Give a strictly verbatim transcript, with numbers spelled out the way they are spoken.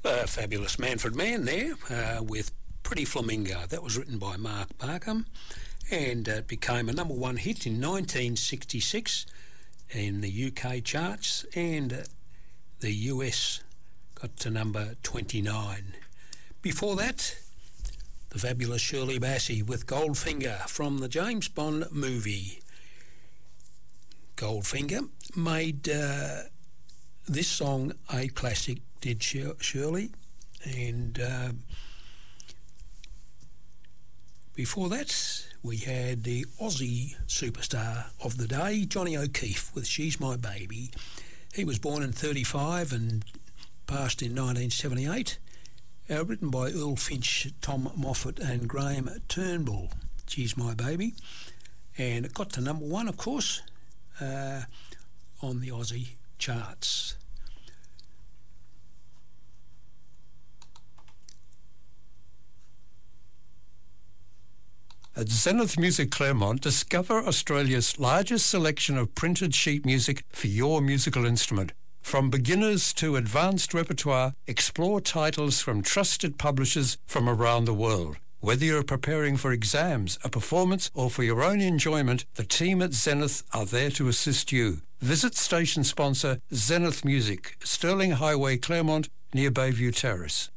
Uh, fabulous Manfred Mann there uh, with Pretty Flamingo. That was written by Mark Barkham, and uh, became a number one hit in nineteen sixty-six in the U K charts, and uh, the U S got to number twenty-nine. Before that, the fabulous Shirley Bassey with Goldfinger from the James Bond movie. Goldfinger made uh, this song a classic, did Shirley, and uh, before that we had the Aussie superstar of the day, Johnny O'Keefe, with She's My Baby. He was born in thirty-five and passed in nineteen seventy-eight, uh, written by Earl Finch, Tom Moffat and Graham Turnbull, She's My Baby, and it got to number one, of course, uh, on the Aussie charts. At Zenith Music Claremont, discover Australia's largest selection of printed sheet music for your musical instrument. From beginners to advanced repertoire, explore titles from trusted publishers from around the world. Whether you're preparing for exams, a performance, or for your own enjoyment, the team at Zenith are there to assist you. Visit station sponsor Zenith Music, Stirling Highway, Claremont, near Bayview Terrace.